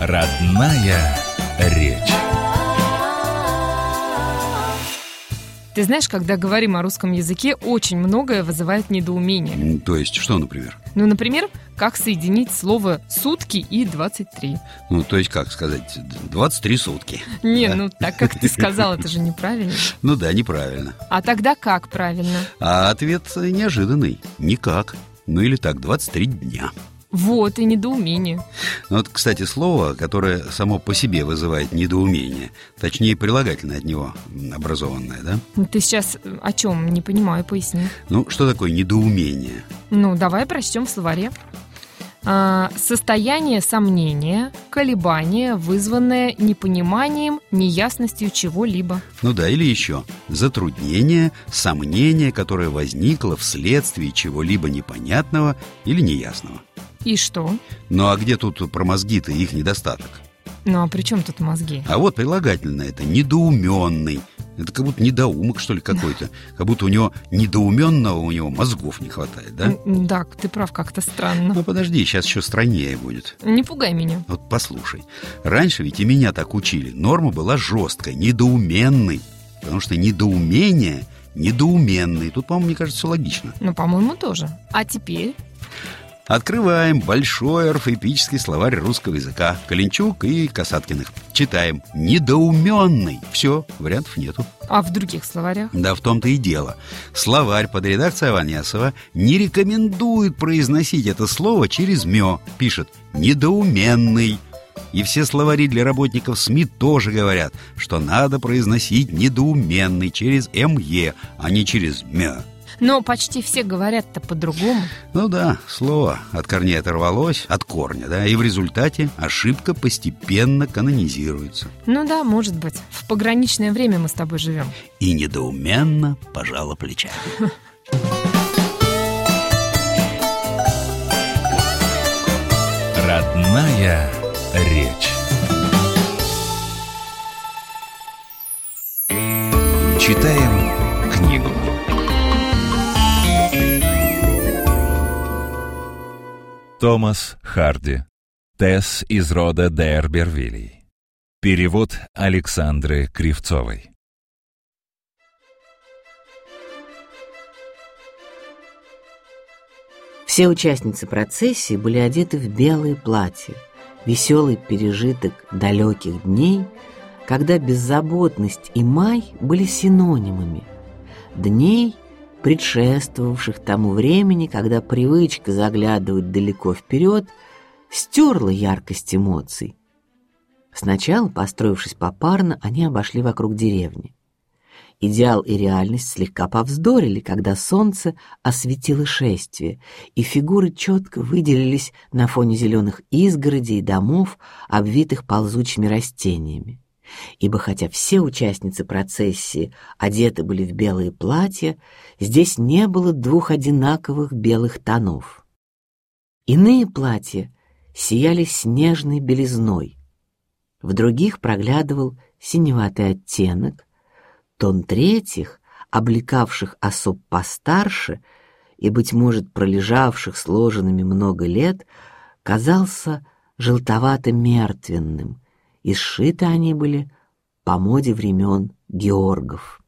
Родная речь. Ты знаешь, когда говорим о русском языке, очень многое вызывает недоумение. То есть, что, например? Например, как соединить слово «сутки» и «23». То есть, как сказать, 23 сутки. Так как ты сказал, это же неправильно. Да, неправильно. А тогда как правильно? А ответ неожиданный. Никак. Или так, 23 дня. Вот и недоумение. Кстати, слово, которое само по себе вызывает недоумение, точнее, прилагательное от него образованное, да? Ты сейчас о чем? Не понимаю, поясни. Что такое недоумение? Давай прочтем в словаре. Состояние сомнения, колебания, вызванное непониманием, неясностью чего-либо. Или еще затруднение, сомнение, которое возникло вследствие чего-либо непонятного или неясного. И что? А где тут про мозги-то их недостаток? А при чем тут мозги? А вот прилагательное это недоуменный. Это как будто недоумок, что ли, какой-то. Как будто у него недоуменного, у него мозгов не хватает, да? Да, ты прав, как-то странно. Подожди, сейчас еще страннее будет. Не пугай меня. Послушай, раньше ведь и меня так учили. Норма была жесткая, недоуменный. Потому что недоумение, недоуменный. Тут, по-моему, мне кажется, все логично. По-моему, тоже. А теперь? Открываем большой орфоэпический словарь русского языка Калинчук и Касаткиных. Читаем «недоуменный». Все, вариантов нету. А в других словарях? Да, в том-то и дело. Словарь под редакцией Аванесова не рекомендует произносить это слово через «мё». Пишет «недоуменный». И все словари для работников СМИ тоже говорят, что надо произносить «недоуменный» через «мё», а не через «мё». Но почти все говорят-то по-другому. Да, слово от корней оторвалось, от корня, да, и в результате ошибка постепенно канонизируется. Да, может быть. В пограничное время мы с тобой живем. И недоуменно пожала плечами. Родная речь. Читаем книгу. Томас Харди. Тесс из рода Д'Эрбервиллей. Перевод Александры Кривцовой. Все участницы процессии были одеты в белые платья, веселый пережиток далеких дней, когда беззаботность и май были синонимами, дней, предшествовавших тому времени, когда привычка заглядывать далеко вперед стерла яркость эмоций. Сначала, построившись попарно, они обошли вокруг деревни. Идеал и реальность слегка повздорили, когда солнце осветило шествие, и фигуры четко выделились на фоне зеленых изгородей и домов, обвитых ползучими растениями. Ибо хотя все участницы процессии одеты были в белые платья, здесь не было двух одинаковых белых тонов. Иные платья сияли снежной белизной, в других проглядывал синеватый оттенок, тон третьих, облекавших особ постарше и, быть может, пролежавших сложенными много лет, казался желтовато-мертвенным, и сшиты они были по моде времен Георгов.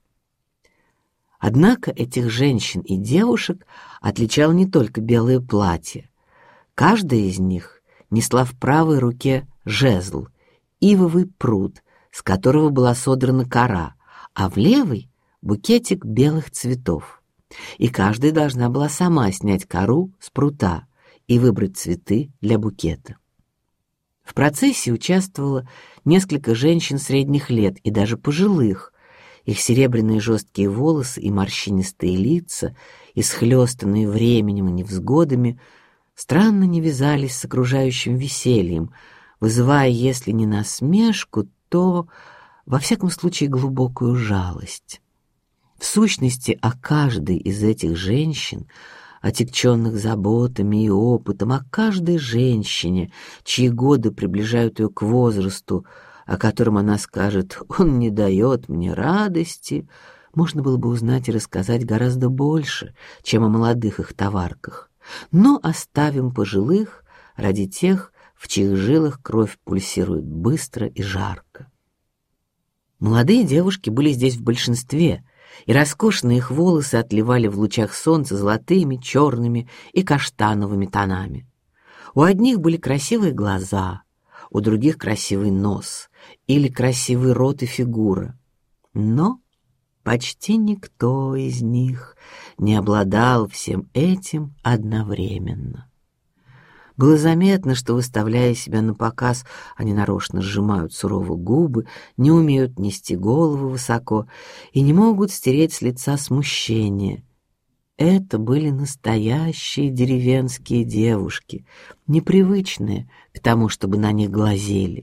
Однако этих женщин и девушек отличало не только белое платье. Каждая из них несла в правой руке жезл, ивовый прут, с которого была содрана кора, а в левой — букетик белых цветов. И каждая должна была сама снять кору с прута и выбрать цветы для букета. В процессии участвовало несколько женщин средних лет и даже пожилых. Их серебряные жесткие волосы и морщинистые лица, исхлёстанные временем и невзгодами, странно не вязались с окружающим весельем, вызывая, если не насмешку, то, во всяком случае, глубокую жалость. В сущности, о каждой из этих женщин, отягченных заботами и опытом, о каждой женщине, чьи годы приближают ее к возрасту, о котором она скажет: «Он не дает мне радости», можно было бы узнать и рассказать гораздо больше, чем о молодых их товарках. Но оставим пожилых ради тех, в чьих жилах кровь пульсирует быстро и жарко. Молодые девушки были здесь в большинстве, и роскошные их волосы отливали в лучах солнца золотыми, черными и каштановыми тонами. У одних были красивые глаза, у других красивый нос или красивый рот и фигура. Но почти никто из них не обладал всем этим одновременно. Было заметно, что, выставляя себя на показ, они нарочно сжимают сурово губы, не умеют нести голову высоко и не могут стереть с лица смущение. Это были настоящие деревенские девушки, непривычные к тому, чтобы на них глазели.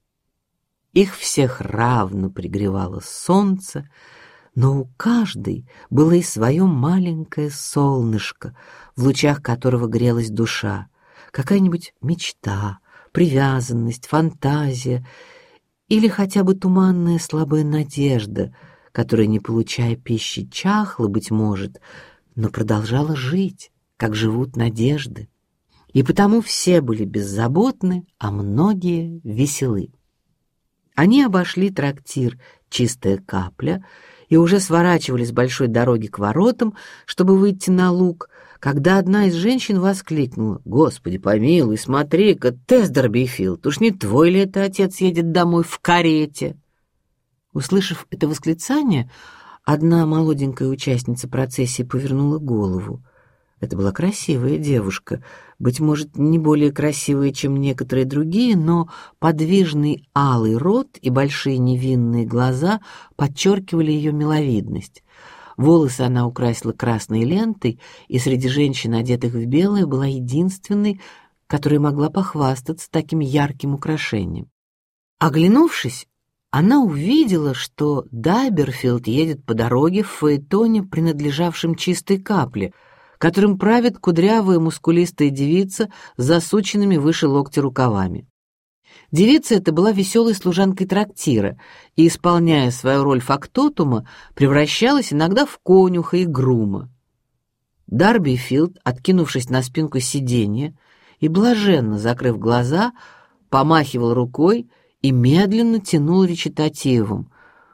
Их всех равно пригревало солнце, но у каждой было и свое маленькое солнышко, в лучах которого грелась душа. Какая-нибудь мечта, привязанность, фантазия или хотя бы туманная слабая надежда, которая, не получая пищи, чахла, быть может, но продолжала жить, как живут надежды. И потому все были беззаботны, а многие веселы. Они обошли трактир «Чистая капля» и уже сворачивали с большой дороги к воротам, чтобы выйти на луг, когда одна из женщин воскликнула: «Господи помилуй, смотри-ка, Тесс Дарбифилд, уж не твой ли это отец едет домой в карете?» Услышав это восклицание, одна молоденькая участница процессии повернула голову. Это была красивая девушка, быть может, не более красивая, чем некоторые другие, но подвижный алый рот и большие невинные глаза подчеркивали ее миловидность. Волосы она украсила красной лентой, и среди женщин, одетых в белое, была единственной, которая могла похвастаться таким ярким украшением. Оглянувшись, она увидела, что Даберфилд едет по дороге в фаэтоне, принадлежавшем «Чистой капле», которым правит кудрявая мускулистая девица с засученными выше локтя рукавами. Девица эта была веселой служанкой трактира и, исполняя свою роль фактотума, превращалась иногда в конюха и грума. Дарбифилд, откинувшись на спинку сиденья и блаженно закрыв глаза, помахивал рукой и медленно тянул речитативом: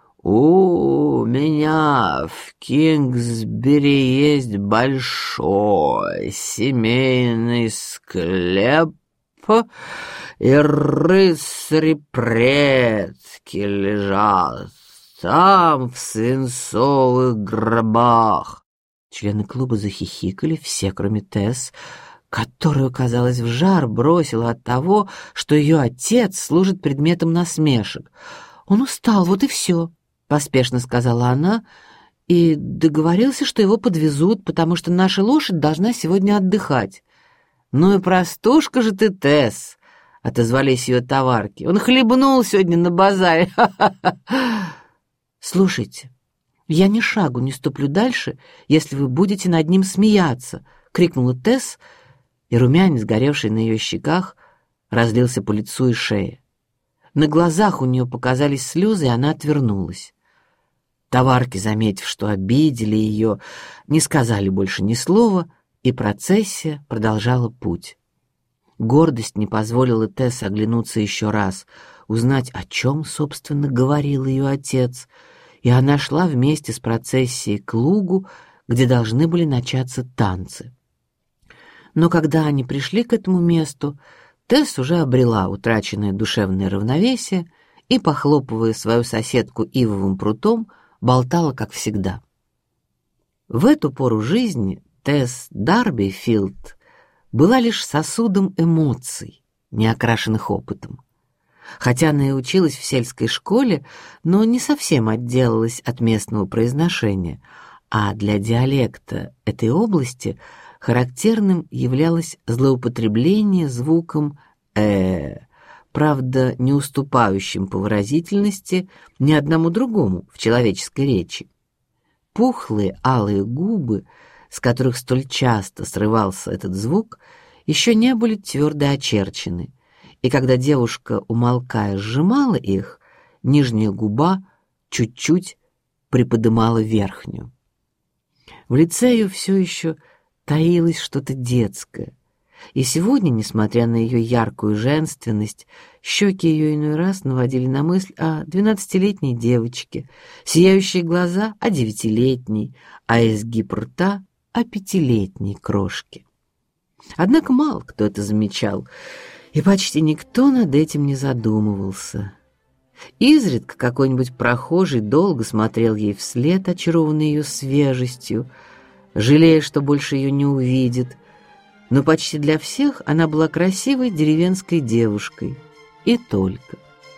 «У меня в Кингсбери есть большой семейный склеп, и рыцари-предки лежат там в свинцовых гробах». Члены клуба захихикали, все, кроме Тесс, которую, казалось, в жар бросила от того, что ее отец служит предметом насмешек. «Он устал, вот и все», — поспешно сказала она, и договорился, что его подвезут, потому что наша лошадь должна сегодня отдыхать. «Ну и простушка же ты, Тесс», — отозвались ее товарки. «Он хлебнул сегодня на базаре». «Слушайте, я ни шагу не ступлю дальше, если вы будете над ним смеяться», — крикнула Тесс, и румянец, горевший на ее щеках, разлился по лицу и шее. На глазах у нее показались слезы, и она отвернулась. Товарки, заметив, что обидели ее, не сказали больше ни слова, и процессия продолжала путь. Гордость не позволила Тесс оглянуться еще раз, узнать, о чем, собственно, говорил ее отец, и она шла вместе с процессией к лугу, где должны были начаться танцы. Но когда они пришли к этому месту, Тесс уже обрела утраченное душевное равновесие и, похлопывая свою соседку ивовым прутом, болтала, как всегда. В эту пору жизни Тесс Дарбифилд была лишь сосудом эмоций, не окрашенных опытом. Хотя она и училась в сельской школе, но не совсем отделалась от местного произношения, а для диалекта этой области характерным являлось злоупотребление звуком правда, не уступающим по выразительности ни одному другому в человеческой речи. Пухлые алые губы, с которых столь часто срывался этот звук, еще не были твердо очерчены, и когда девушка, умолкая, сжимала их, нижняя губа чуть-чуть приподымала верхнюю. В лице ее все еще таилось что-то детское, И сегодня, несмотря на ее яркую женственность, щеки ее иной раз наводили на мысль о 12-летней девочке, сияющие глаза — о 9-летней, а изгиб рта — о 5-летней крошке. Однако мало кто это замечал, и почти никто над этим не задумывался. Изредка какой-нибудь прохожий долго смотрел ей вслед, очарованный ее свежестью, жалея, что больше ее не увидит, но почти для всех она была красивой деревенской девушкой. И только.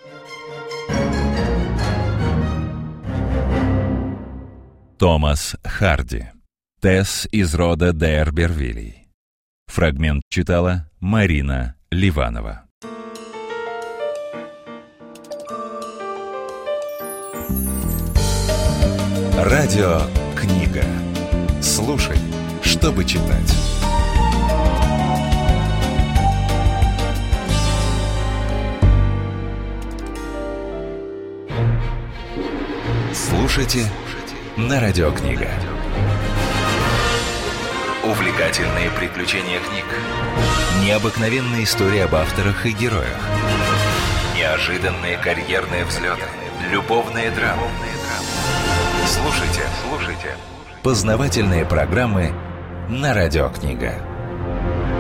Томас Харди. Тесс из рода Д'Эрбервиллей. Фрагмент читала Марина Ливанова. Радио «Книга». Слушай, чтобы читать. Слушайте на Радио «Книга». Увлекательные приключения книг. Необыкновенные истории об авторах и героях. Неожиданные карьерные взлеты. Любовные драмы. Слушайте. Познавательные программы на Радио «Книга».